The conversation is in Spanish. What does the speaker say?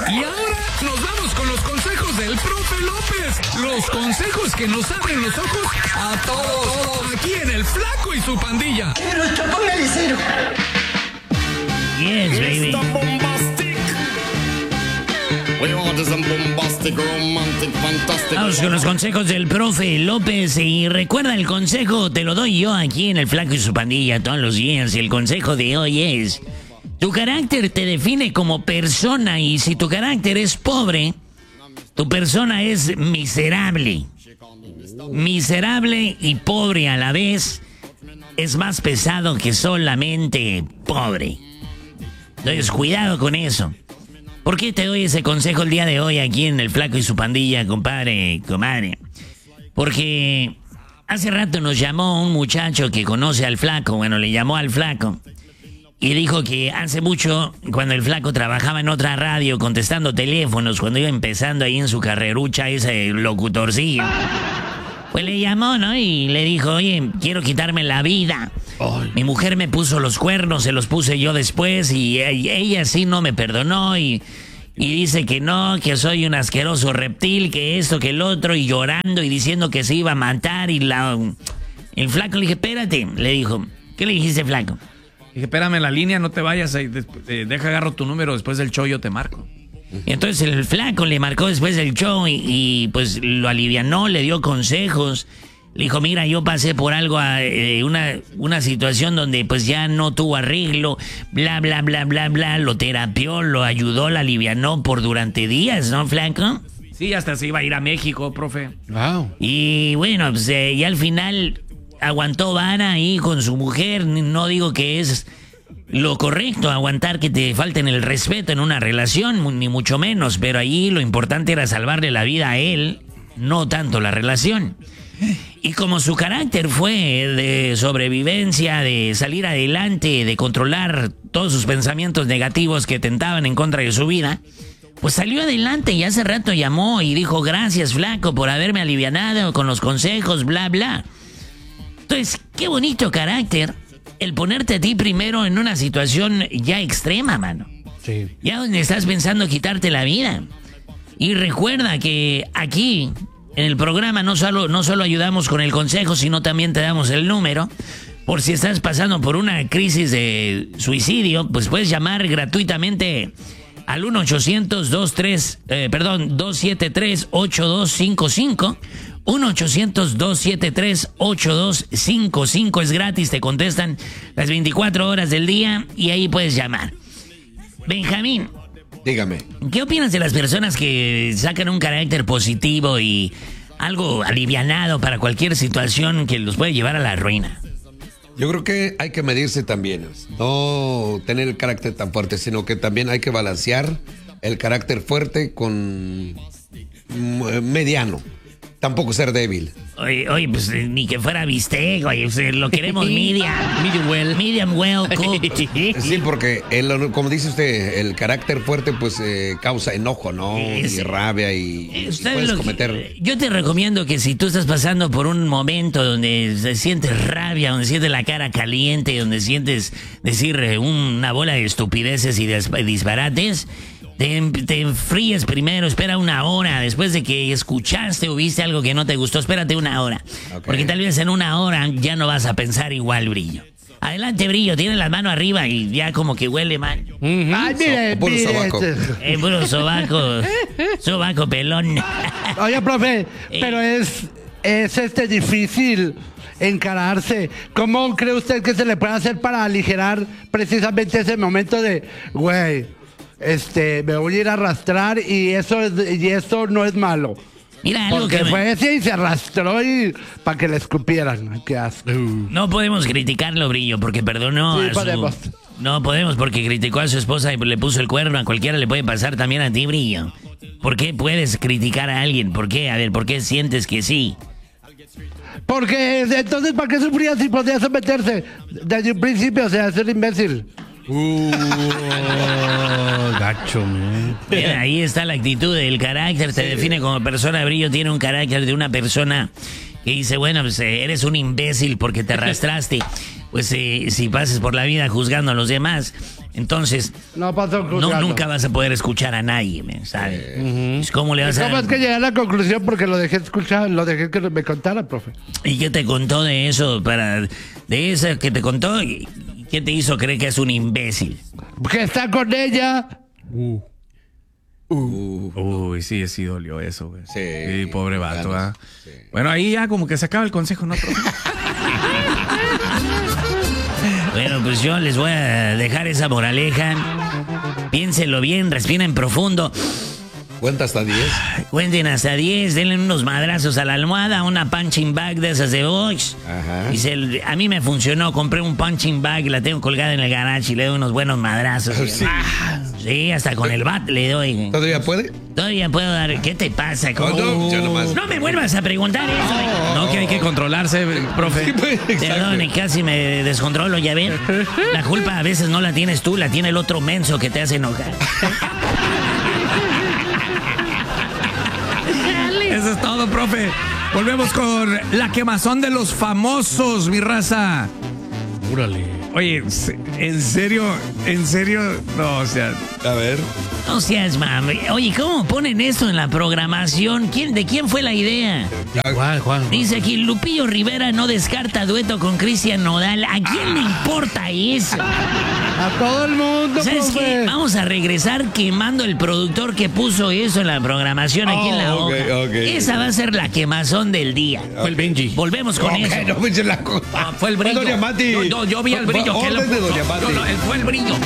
Y ahora nos vamos con los consejos del profe López. Los consejos que nos abren los ojos a todos. Aquí en El Flaco y su Pandilla. Pero póngale cero. Yes, baby. Vamos con los consejos del profe López. Y recuerda, el consejo te lo doy yo aquí en El Flaco y su Pandilla todos los días. Y el consejo de hoy es: tu carácter te define como persona, y si tu carácter es pobre, tu persona es miserable. Miserable y pobre a la vez es más pesado que solamente pobre. Entonces, cuidado con eso. ¿Por qué te doy ese consejo el día de hoy aquí en El Flaco y su Pandilla, comadre? Porque hace rato nos llamó un muchacho que conoce al Flaco, bueno, le llamó al Flaco, y dijo que hace mucho, cuando el Flaco trabajaba en otra radio contestando teléfonos, cuando iba empezando ahí en su carrerucha, ese locutorcillo, pues le llamó, ¿no? Y le dijo: oye, quiero quitarme la vida. Mi mujer me puso los cuernos, se los puse yo después, y ella sí no me perdonó, y dice que no, que soy un asqueroso reptil, que esto, que el otro, y llorando y diciendo que se iba a matar. Y el Flaco le dije: espérate, le dijo. ¿Qué le dijiste, Flaco? Dije: espérame en la línea, no te vayas, deja agarro tu número, después del show yo te marco. Y entonces el Flaco le marcó después del show y pues lo alivianó, le dio consejos. Le dijo: mira, yo pasé por algo, una situación donde pues ya no tuvo arreglo, bla, bla, bla, bla, bla. Lo terapió, lo ayudó, lo alivianó durante días, ¿no, Flaco? Sí, hasta se iba a ir a México, profe. Wow. Y bueno, pues y al final aguantó vara ahí con su mujer. No digo que es lo correcto aguantar que te falten el respeto en una relación, ni mucho menos, pero ahí lo importante era salvarle la vida a él, no tanto la relación. Y como su carácter fue de sobrevivencia, de salir adelante, de controlar todos sus pensamientos negativos que tentaban en contra de su vida, pues salió adelante, y hace rato llamó y dijo: gracias, Flaco, por haberme alivianado con los consejos, bla, bla. Entonces, qué bonito carácter el ponerte a ti primero en una situación ya extrema, mano. Sí. Ya donde estás pensando quitarte la vida. Y recuerda que aquí en el programa no solo ayudamos con el consejo, sino también te damos el número. Por si estás pasando por una crisis de suicidio, pues puedes llamar gratuitamente al 1-800-273-8255. 1-800-273-8255. Es gratis, te contestan las 24 horas del día y ahí puedes llamar. Benjamín, dígame. ¿qué opinas de las personas que sacan un carácter positivo y algo alivianado para cualquier situación que los puede llevar a la ruina? Yo creo que hay que medirse también. No tener el carácter tan fuerte, sino que también hay que balancear el carácter fuerte con mediano. Tampoco ser débil. Oye, pues ni que fuera bistec, oye, pues, lo queremos medium well cooked. Sí, porque como dice usted, el carácter fuerte pues causa enojo, ¿no? Y rabia y puedes cometer... Yo te recomiendo que si tú estás pasando por un momento donde sientes rabia, donde sientes la cara caliente, donde sientes decir una bola de estupideces y disparates, te enfríes primero, espera una hora. Después de que escuchaste o viste algo que no te gustó, espérate una hora. Okay. Porque tal vez en una hora ya no vas a pensar igual, Brillo. Adelante, Brillo, tiene las manos arriba y ya como que huele mal. Uh-huh. Ay, mire, puro sobaco. Puro sobaco pelón. Oye, profe, pero es difícil encararse. ¿Cómo cree usted que se le puede hacer para aligerar precisamente ese momento de, güey, me voy a ir a arrastrar y eso no es malo? Mira, algo porque que fue ese y se arrastró y para que le escupieran. Qué asco. No podemos criticarlo, Brillo, porque perdonó sí, a podemos. No podemos, porque criticó a su esposa y le puso el cuerno. A cualquiera le puede pasar, también a ti, Brillo. ¿Por qué puedes criticar a alguien? ¿Por qué? A ver, ¿por qué sientes que sí? Porque entonces, ¿para qué sufría si podía someterse desde un principio? O sea, ser imbécil. Gacho, man. Bien, ahí está la actitud, el carácter te define como persona. Brillo tiene un carácter de una persona que dice, bueno, pues eres un imbécil porque te arrastraste. pues si pases por la vida juzgando a los demás, entonces No pasó juzgando. nunca vas a poder escuchar a nadie, ¿sabes? Pues, ¿cómo le vas a...? ¿Cómo es que llegué a la conclusión? Porque lo dejé escuchar, lo dejé que me contara, profe. ¿Y qué te contó de eso? De eso que te contó, ¿y qué te hizo creer que es un imbécil? Que está con ella. Uy, sí dolió eso, güey. Sí, pobre vato, ganas, ¿ah? sí. Bueno, ahí ya como que se acaba el consejo, ¿no? Bueno, pues yo les voy a dejar esa moraleja. Piénsenlo bien, respiren profundo. Cuenta hasta 10. Cuenten hasta 10, denle unos madrazos a la almohada, una punching bag de esas de box. Ajá. Y a mí me funcionó, compré un punching bag, la tengo colgada en el garage y le doy unos buenos madrazos. Sí. Sí, hasta con el bat le doy. ¿Todavía puede? Todavía puedo dar. ¿Qué te pasa? ¿Cómo? No, yo nomás. No me vuelvas a preguntar eso. No, que hay que controlarse, profe. Sí, pues, exacto. Perdón, casi me descontrolo, ya ven. La culpa a veces no la tienes tú, la tiene el otro menso que te hace enojar. Eso es todo, profe. Volvemos con la quemazón de los famosos, mi raza. Órale. Oye, en serio, no, o sea, A ver. No seas mami. Oye, ¿cómo ponen esto en la programación? ¿De quién fue la idea? Juan. Dice aquí, Lupillo Rivera no descarta dueto con Cristian Nodal. ¿A quién le importa eso? A todo el mundo, ¿Sabes qué? profe. Vamos a regresar quemando el productor que puso eso en la programación aquí en la ok, hoja. ok. Esa va a ser la quemazón del día. fue el Benji. Volvemos con eso. No me eches la cosa. Ah, fue el brillo. Doña Mati. Yo vi el brillo. Orden de Doña Mati. Fue el brillo.